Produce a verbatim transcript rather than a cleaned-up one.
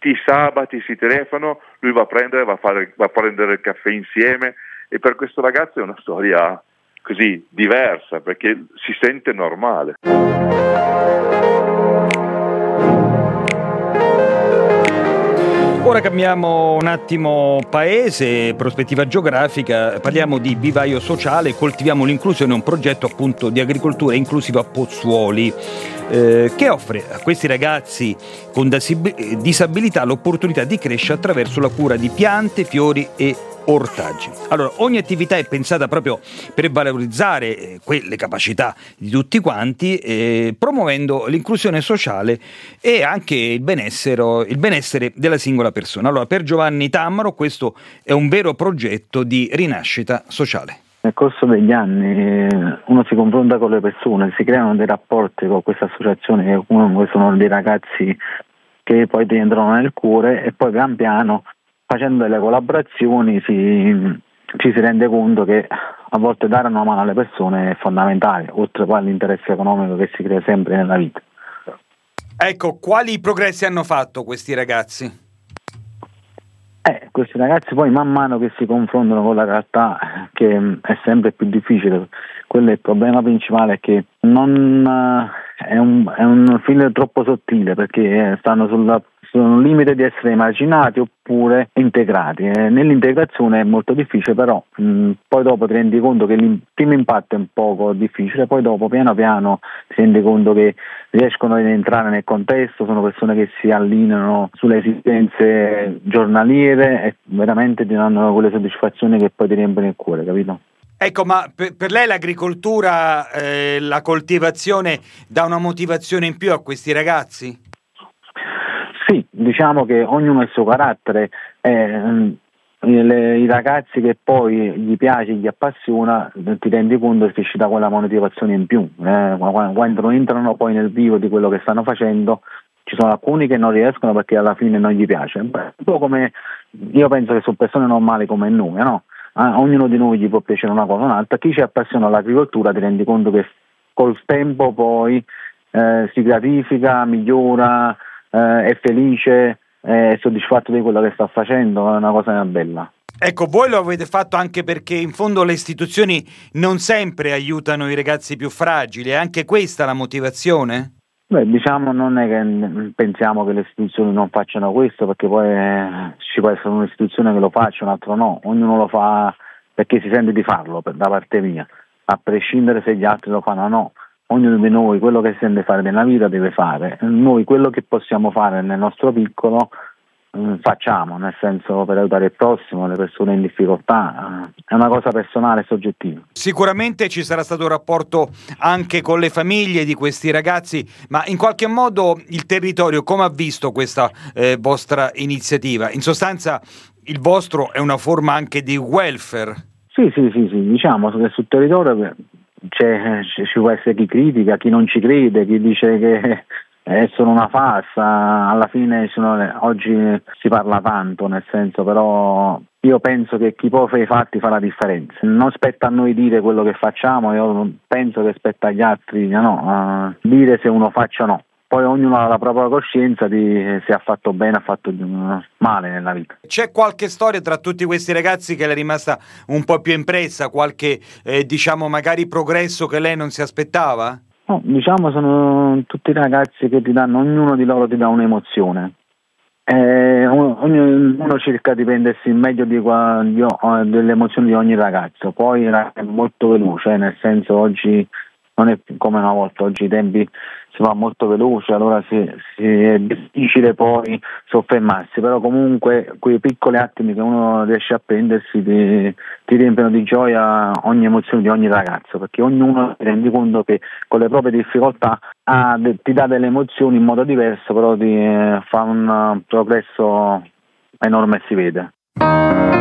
tutti i sabati si telefonano, lui va a prendere, va a, fare, va a prendere il caffè insieme, e per questo ragazzo è una storia così diversa, perché si sente normale. Ora cambiamo un attimo paese, prospettiva geografica, parliamo di vivaio sociale, coltiviamo l'inclusione, un progetto appunto di agricoltura inclusiva a Pozzuoli, eh, che offre a questi ragazzi con disabilità l'opportunità di crescere attraverso la cura di piante, fiori e ortaggi. Allora, ogni attività è pensata proprio per valorizzare eh, quelle capacità di tutti quanti, eh, promuovendo l'inclusione sociale e anche il benessere, il benessere della singola persona. Allora, per Giovanni Tammaro questo è un vero progetto di rinascita sociale. Nel corso degli anni uno si confronta con le persone, si creano dei rapporti con queste associazioni che comunque sono dei ragazzi che poi ti entrano nel cuore, e poi pian piano, facendo delle collaborazioni, si, ci si rende conto che a volte dare una mano alle persone è fondamentale, oltre poi all'interesse economico che si crea sempre nella vita. Ecco, quali progressi hanno fatto questi ragazzi? Eh, questi ragazzi poi man mano che si confrontano con la realtà, che è sempre più difficile, quello è il problema principale, è che non è un, è un filo troppo sottile, perché stanno sulla sul limite di essere emarginati oppure integrati. Eh, nell'integrazione è molto difficile, però mh, poi dopo ti rendi conto che il primo impatto è un poco difficile, poi dopo piano piano ti rendi conto che riescono ad entrare nel contesto, sono persone che si allineano sulle esigenze giornaliere e veramente ti danno quelle soddisfazioni che poi ti riempiono il cuore, capito? Ecco, ma per, per lei l'agricoltura, eh, la coltivazione dà una motivazione in più a questi ragazzi? Sì, diciamo che ognuno ha il suo carattere, eh, le, i ragazzi che poi gli piace, gli appassiona, ti rendi conto che ci dà quella motivazione in più, eh, quando entrano poi nel vivo di quello che stanno facendo. Ci sono alcuni che non riescono perché alla fine non gli piace, un po' come io penso che sono persone normali come noi, no? A ognuno di noi gli può piacere una cosa o un'altra. Chi ci appassiona all'agricoltura ti rendi conto che col tempo poi eh, si gratifica, migliora, eh, è felice, è soddisfatto di quello che sta facendo, è una cosa bella. Ecco, voi lo avete fatto anche perché in fondo le istituzioni non sempre aiutano i ragazzi più fragili, è anche questa la motivazione? Beh, diciamo, non è che pensiamo che le istituzioni non facciano questo, perché poi eh, ci può essere un'istituzione che lo faccia, un altro no, ognuno lo fa perché si sente di farlo, per, da parte mia, a prescindere se gli altri lo fanno o no. Ognuno di noi quello che sente fare nella vita deve fare, noi quello che possiamo fare nel nostro piccolo eh, facciamo, nel senso, per aiutare il prossimo, le persone in difficoltà, eh, è una cosa personale e soggettiva. Sicuramente ci sarà stato un rapporto anche con le famiglie di questi ragazzi, ma in qualche modo il territorio come ha visto questa eh, vostra iniziativa? In sostanza il vostro è una forma anche di welfare? Sì, sì, sì, sì, diciamo che sul territorio c'è, ci può essere chi critica, chi non ci crede, chi dice che è solo una farsa, alla fine sono, oggi si parla tanto, nel senso, però io penso che chi poi fa i fatti fa la differenza. Non spetta a noi dire quello che facciamo, io penso che spetta agli altri no, uh, dire se uno faccia o no. Poi ognuno ha la propria coscienza di se ha fatto bene o ha fatto male nella vita. C'è qualche storia tra tutti questi ragazzi che le è rimasta un po' più impressa, qualche eh, diciamo magari progresso che lei non si aspettava? No, diciamo sono tutti ragazzi che ti danno, ognuno di loro ti dà un'emozione. Eh, ognuno cerca di prendersi il meglio di, di, delle emozioni di ogni ragazzo, poi è molto veloce, nel senso oggi non è come una volta, oggi i tempi si va molto veloce, allora si, si è difficile poi soffermarsi, però comunque quei piccoli attimi che uno riesce a prendersi ti, ti riempiono di gioia ogni emozione di ogni ragazzo, perché ognuno si rende conto che con le proprie difficoltà ha, ti dà delle emozioni in modo diverso, però ti eh, fa un progresso enorme e si vede.